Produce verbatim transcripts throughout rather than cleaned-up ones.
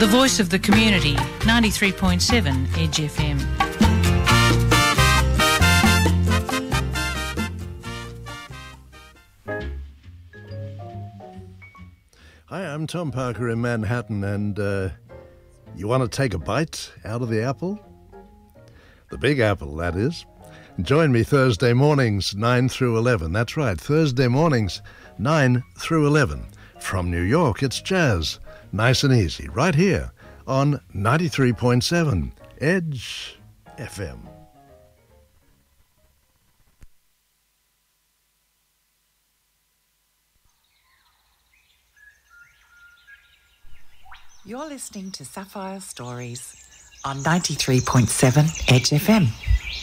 The voice of the community, ninety-three point seven Edge F M. Hi, I'm Tom Parker in Manhattan, and uh, you want to take a bite out of the apple? The big apple, that is. Join me Thursday mornings, nine through eleven. That's right, Thursday mornings, nine through eleven. From New York, it's jazz. Nice and easy, right here on ninety-three point seven Edge F M. You're listening to Sapphire Stories on ninety-three point seven Edge F M.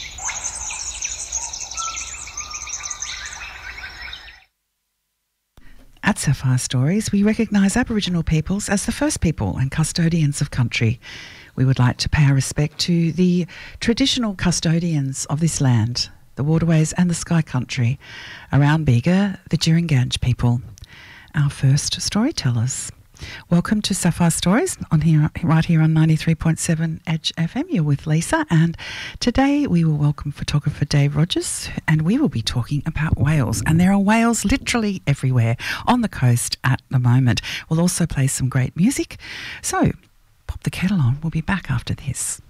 At Sapphire Stories, we recognise Aboriginal peoples as the first people and custodians of country. We would like to pay our respect to the traditional custodians of this land, the waterways and the sky country, around Bega, the Jiringanj people, our first storytellers. Welcome to Sapphire Stories on here, right here on ninety-three point seven Edge F M. You're with Lisa, and today we will welcome photographer Dave Rogers, and we will be talking about whales. And there are whales literally everywhere on the coast at the moment. We'll also play some great music. So pop the kettle on. We'll be back after this.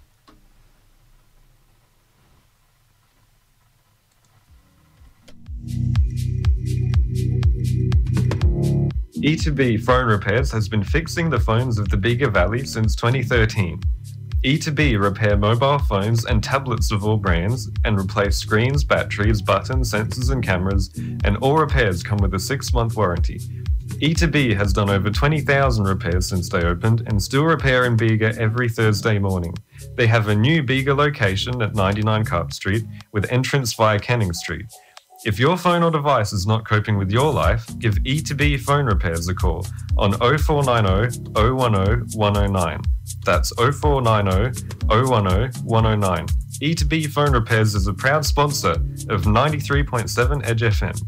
E two B Phone Repairs has been fixing the phones of the Bega Valley since twenty thirteen. E two B repair mobile phones and tablets of all brands and replace screens, batteries, buttons, sensors and cameras, and all repairs come with a six-month warranty. E two B has done over twenty thousand repairs since they opened and still repair in Bega every Thursday morning. They have a new Bega location at ninety-nine Carp Street with entrance via Canning Street. If your phone or device is not coping with your life, give E two B Phone Repairs a call on oh four nine oh, oh one oh, one oh nine. That's oh four nine oh, oh one oh, one oh nine. E two B Phone Repairs is a proud sponsor of ninety-three point seven Edge F M.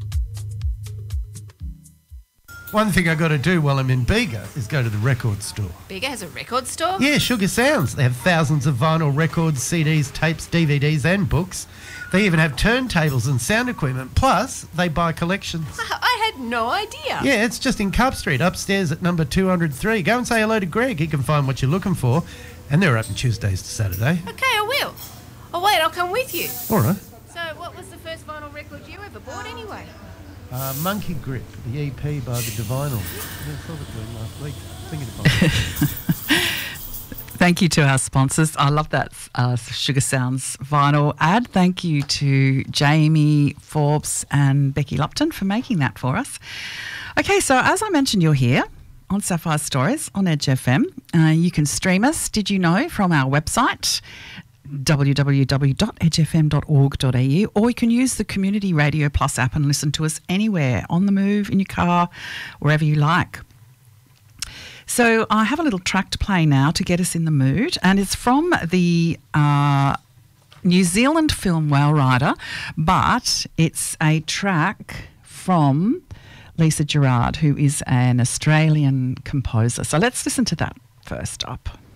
One thing I got to do while I'm in Bega is go to the record store. Bega has a record store? Yeah, Sugar Sounds. They have thousands of vinyl records, C Ds, tapes, D V Ds and books. They even have turntables and sound equipment. Plus, they buy collections. I had no idea. Yeah, it's just in Carp Street, upstairs at number two oh three. Go and say hello to Greg. He can find what you're looking for. And they're open Tuesdays to Saturday. Okay, I will. Oh, wait, I'll come with you. All right. So what was the first vinyl record you ever bought anyway? Uh, Monkey Grip, the E P by the Divinal. Yeah, I saw it doing last week. Thinking about Thank you to our sponsors. I love that uh, Sugar Sounds vinyl ad. Thank you to Jamie Forbes and Becky Lupton for making that for us. Okay, so as I mentioned, you're here on Sapphire Stories on Edge F M. Uh, you can stream us, did you know, from our website, w w w dot edge f m dot org dot a u, or you can use the Community Radio Plus app and listen to us anywhere, on the move, in your car, wherever you like. So I have a little track to play now to get us in the mood, and it's from the uh, New Zealand film Whale Rider, but it's a track from Lisa Gerrard, who is an Australian composer. So let's listen to that first up.